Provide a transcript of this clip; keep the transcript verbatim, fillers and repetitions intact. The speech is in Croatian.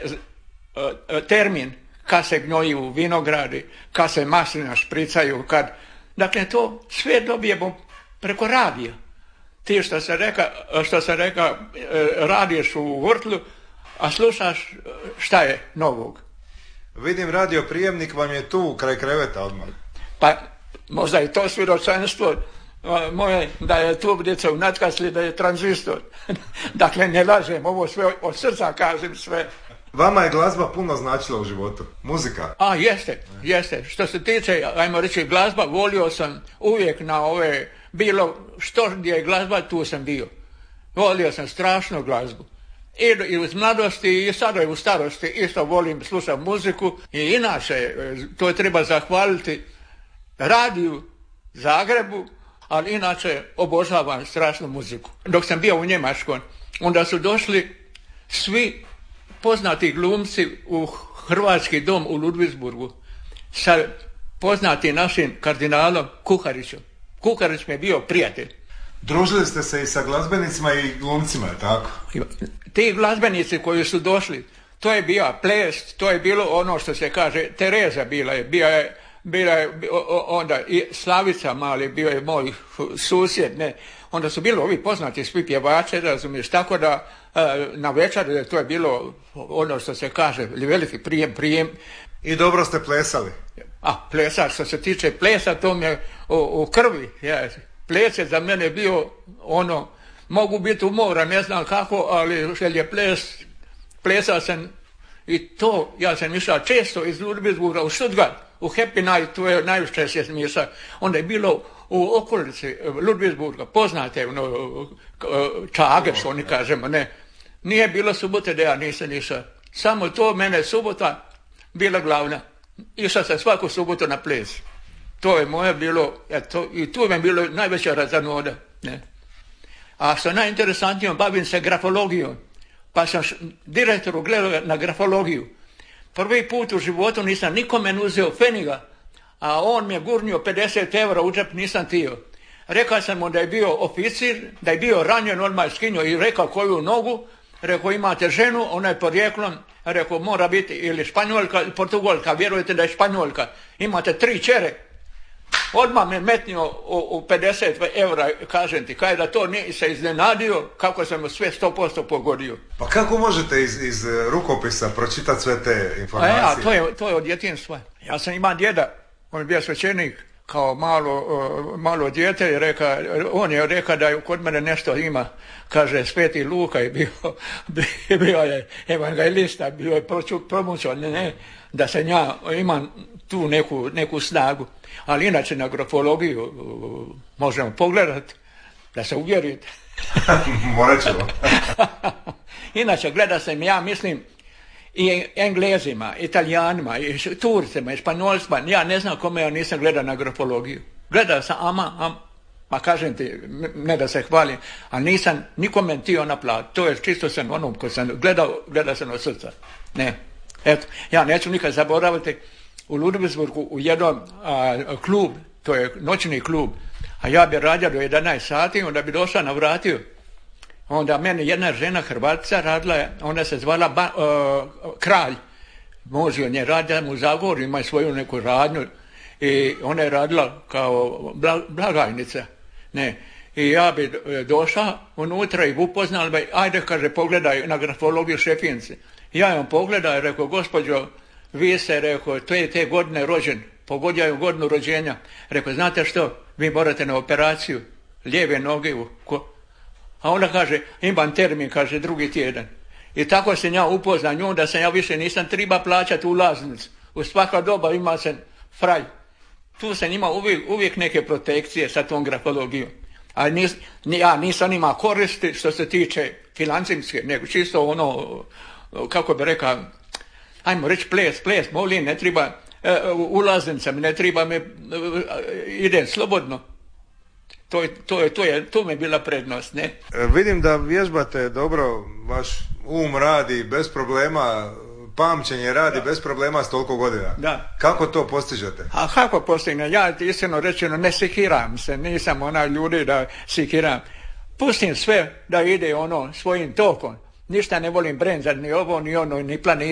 termin kad se gnoju vinogradi, kad se maslina špricaju, kad... Dakle, to sve dobijemo preko radija. Ti što se reka, što se reka, radiš u vrtlu, a slušaš šta je novog. Vidim, radio prijemnik vam je tu kraj kreveta odmah. Pa možda i to svjedočanstvo moje da je tu djeca u natkasli, da je tranzistor. Dakle, ne lažem, ovo sve od srca kažem sve. Vama je glazba puno značila u životu, muzika. A, jeste, jeste. Što se tiče, ajmo reći, glazba, volio sam uvijek na ove, bilo što gdje je glazba, tu sam bio. Volio sam strašno glazbu. I, i u mladosti i sada i u starosti isto volim slušati muziku i inače to treba zahvaliti radiju Zagrebu, ali inače obožavam strašnu muziku. Dok sam bio u Njemačkoj, onda su došli svi poznati glumci u Hrvatski dom u Ludwigsburgu sa poznatim našim kardinalom Kuharićem. Kuharić mi je bio prijatelj. Družili ste se i sa glazbenicima i glumcima, tako? Ti glazbenici koji su došli, to je bio ples, to je bilo ono što se kaže, Tereza bila je, bila je, bila je onda i Slavica Mali, bio je moj susjed, ne. Onda su bili ovi poznati svi pjevači, razumiješ, tako da na večer to je bilo ono što se kaže, veliki prijem, prijem. I dobro ste plesali? A, plesa, što se tiče plesa, to mi je u, u krvi, ja. Ples je za mene bio ono, mogu biti umora, ne znam kako, ali šel je ples, plesao sam i to, ja sam išao često iz Ludwigsburga u Stuttgart, u Happy Night, to je najviše se smiješao. Onda je bilo u okolici Ludwigsburga, poznate, ono, čage, što oni kažemo, ne. Nije bilo subote da ja nisam išao. Samo to, mene subota bila glavna. Išao sam svaku subotu na ples. To je moje bilo, eto, i tu mi je bilo najveća razanoda, ne. A što najinteresantnije, bavim se grafologijom. Pa sam direktoru gledao na grafologiju. Prvi put u životu nisam nikome uzeo pfeniga, a on mi je gurnio pedeset eura u džep, nisam tio. Rekao sam mu da je bio oficir, da je bio ranjen, odmah je skinuo i rekao koju nogu. Rekao, imate ženu, ona je porijeklom, rekao, mora biti ili Španjolka ili Portugalka, vjerujete da je Španjolka. Imate tri čere. Odmah me metnio u, u pedeset eura, kažem ti, kaj da to nije se iznenadio, kako sam sve sto posto pogodio. Pa kako možete iz, iz rukopisa pročitati sve te informacije? A, ja, to, je, to je od djetinjstva. Ja sam imao djeda, on je bio svećenik, kao malo, uh, malo dijete i reka, on je rekao da je kod mene nešto ima, kaže Sveti Luka je bio, bio je evangelista, bio je promućan, ne, ne, da se ja imam tu neku, neku snagu. Ali inače na grafologiju uh, možemo pogledati, da se uvjerite. Morat ćemo. Inače gleda sam, ja mislim, i Englezima, Italijanima, i Turcima, i Španjolsima, ja ne znam kome ja nisam gledao na grafologiju. Gledao sam, ama, ama, ma kažem ti, ne da se hvalim, a nisam nikome tio naplat. To je čisto sam onom ko sam gledao, gledao sam od srca. Ne, eto, ja neću nikad zaboraviti u Ludwigsburgu u jednom a, klub, to je noćni klub, a ja bi radio do jedanaest sati, onda bi došao navratio. Onda meni jedna žena Hrvatica radila, ona se zvala ba, uh, Kralj. Možda nje radila u Zagorju, ima svoju neku radnju i ona je radila kao bla, blagajnica. Ne. I ja bi došao unutra i upoznala me, ajde, kaže, pogledaj na grafologiju Šefinice. Ja imam pogledao i rekao, gospođo, vi ste, rekao, te, te godine rođen, pogodjaju godinu rođenja. Rekao, znate što, vi morate na operaciju lijeve noge u ko. A onda kaže, imam termin, kaže, drugi tjedan. I tako se ja upoznam nju, da sam ja više nisam treba plaćati ulaznicu. U svaka doba ima sam fraj. Tu sam imao uvijek, uvijek neke protekcije sa tom grafologijom. Ali nis, ja nisam imao koristi što se tiče financijske, nego čisto ono, kako bi rekao, ajmo reći ples, ples, molim, ne treba, uh, ulaznica mi ne treba, me, uh, idem slobodno. To je, to je, to je, to mi je bila prednost, ne? E, vidim da vježbate dobro, vaš um radi bez problema, pamćenje radi da. bez problema s toliko godina. Da. Kako to postižete? A kako postignem? Ja iskreno rečeno ne sikiram se, nisam onaj ljudi da sikiram. Pustim sve da ide ono svojim tokom. Ništa ne volim brenzat, ni ovo, ni ono, ni planirati.